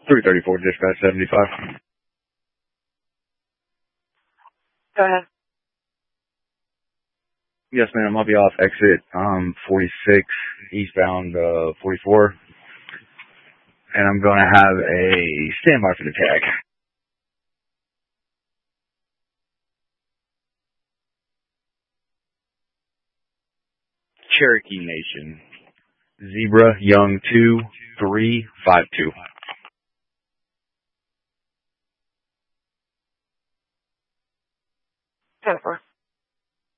334, dispatch 75. Go ahead. Yes, ma'am. I'll be off exit 46, eastbound 44. And I'm going to have a standby for the tag. Cherokee Nation. Zebra Young 2352. Jennifer.